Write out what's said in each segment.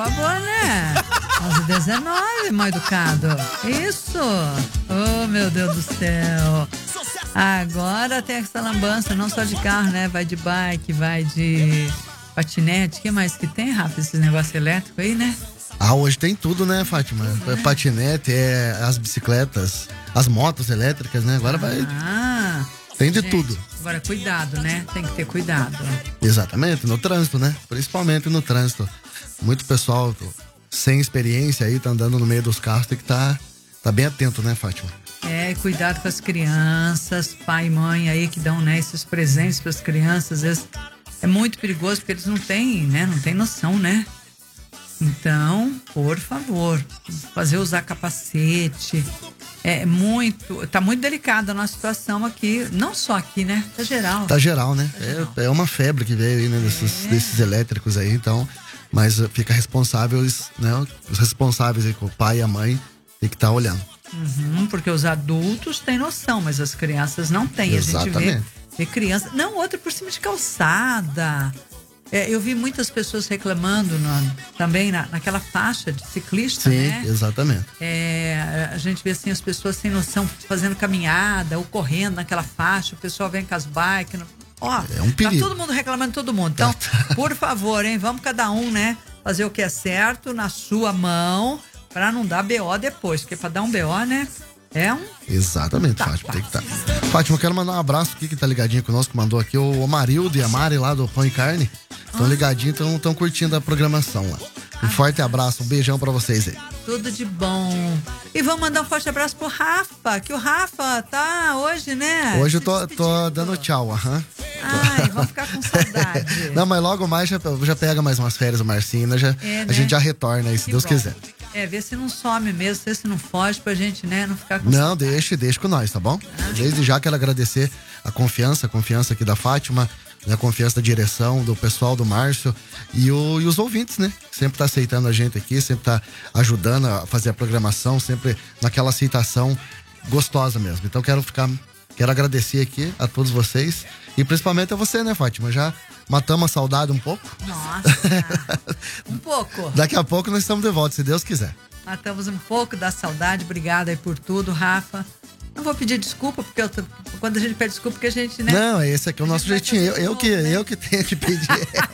favor, né? 11h19, mal educado. Isso. Oh, meu Deus do céu. Agora tem essa lambança, não só de carro, né? Vai de bike, vai de patinete. O que mais que tem, Rafa? Esses negócios elétricos aí, né? Hoje tem tudo, né, Fátima? É patinete, as bicicletas, as motos elétricas, né? Agora vai. Tem de tudo. Agora, cuidado, né? Tem que ter cuidado. Exatamente, no trânsito, né? Principalmente no trânsito. Muito pessoal sem experiência aí, tá andando no meio dos carros, tem que tá bem atento, né, Fátima? Cuidado com as crianças, pai e mãe aí que dão, né, esses presentes para as crianças. Às vezes é muito perigoso porque eles não têm, né? Não têm noção, né? Então, por favor, usar capacete. Tá muito delicada a nossa situação aqui, não só aqui, né? Tá geral. Tá geral, né? É uma febre que veio aí, né? Desses elétricos aí, então. Mas fica responsáveis, né? Os responsáveis aí, com o pai e a mãe, tem que estar olhando. Porque os adultos têm noção, mas as crianças não têm. Exatamente. A gente vê criança. Não, outra por cima de calçada. Eu vi muitas pessoas reclamando também naquela faixa de ciclista, né? Sim, exatamente. A gente vê assim as pessoas sem noção fazendo caminhada ou correndo naquela faixa, o pessoal vem com as bikes. É um perigo. Tá todo mundo reclamando, todo mundo. Então, por favor, hein, vamos cada um, né, fazer o que é certo na sua mão pra não dar BO depois, porque pra dar um BO, né, Exatamente, Fátima, tem que estar. Fátima, eu quero mandar um abraço aqui que tá ligadinho conosco, mandou aqui o Marildo e a Mari lá do Pão e Carne. Estão ligadinhos, estão curtindo a programação lá. Um forte abraço, um beijão pra vocês aí. Tudo de bom. E vamos mandar um forte abraço pro Rafa, que o Rafa tá hoje, né? Hoje eu tô dando tchau, vamos ficar com saudade. Não, mas logo mais já pega mais umas férias o Marcinho, né? A gente já retorna aí, se Deus quiser. Vê se não some mesmo, vê se não foge pra gente, né, não ficar com Não, deixa com nós, tá bom? Desde já quero agradecer a confiança aqui da Fátima, a confiança da direção, do pessoal do Márcio e os ouvintes, né? Sempre tá aceitando a gente aqui, sempre tá ajudando a fazer a programação, sempre naquela aceitação gostosa mesmo. Então quero agradecer aqui a todos vocês e principalmente a você, né, Fátima? Já matamos a saudade um pouco. Nossa, um pouco. Daqui a pouco nós estamos de volta, se Deus quiser. Matamos um pouco da saudade, obrigada aí por tudo, Rafa. Não vou pedir desculpa, porque quando a gente pede desculpa, porque a gente, né? Não, esse aqui é o nosso jeitinho. Eu que tenho que pedir.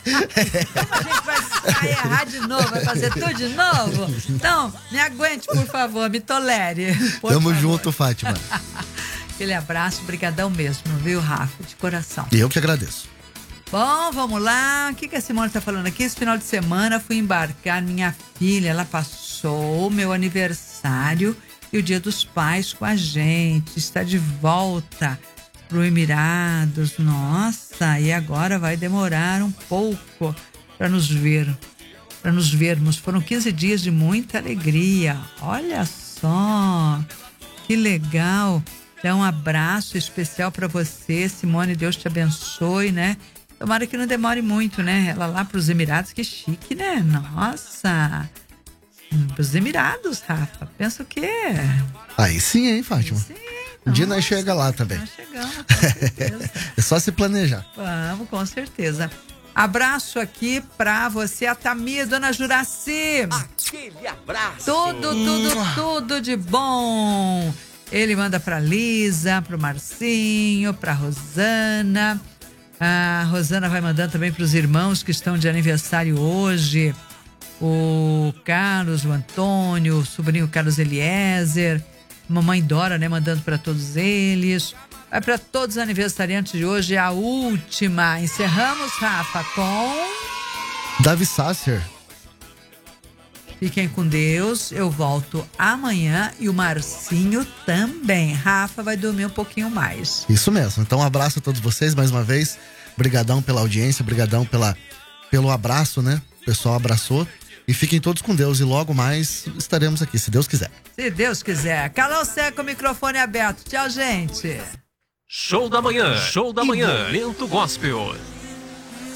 Como a gente vai errar de novo, vai fazer tudo de novo? Então, me aguente, por favor, me tolere. Tamo junto, Fátima. Aquele abraço, brigadão mesmo, viu, Rafa? De coração. E eu que agradeço. Bom, vamos lá. O que a Simone tá falando aqui? Esse final de semana fui embarcar minha filha. Ela passou meu aniversário e o Dia dos Pais com a gente. Está de volta pro Emirados. Nossa, e agora vai demorar um pouco para nos vermos. Foram 15 dias de muita alegria. Olha só, que legal. Então, um abraço especial para você, Simone. Deus te abençoe, né? Tomara que não demore muito, né? Ela lá pros Emirados, que chique, né? Nossa! Pros Emirados, Rafa. Pensa o quê? Aí sim, hein, Fátima? Sim. Um dia nós chega lá também. Nós chegamos, com certeza. É só se planejar. Vamos, com certeza. Abraço aqui pra você, a Tamir, Dona Juraci. Aquele abraço. Tudo de bom. Ele manda pra Lisa, pro Marcinho, pra Rosana. A Rosana vai mandando também pros irmãos que estão de aniversário hoje. O Carlos, o Antônio, o sobrinho Carlos Eliezer. Mamãe Dora, né, mandando pra todos eles. Vai pra todos os aniversariantes de hoje, a última. Encerramos, Rafa, com... Davi Sasser. Fiquem com Deus, eu volto amanhã e o Marcinho também. Rafa vai dormir um pouquinho mais. Isso mesmo, então um abraço a todos vocês mais uma vez. Brigadão pela audiência, brigadão pelo abraço, né? O pessoal abraçou. E fiquem todos com Deus e logo mais estaremos aqui, se Deus quiser. Se Deus quiser. Calão seco, o microfone aberto. Tchau, gente. Show da manhã, Lento Gospel.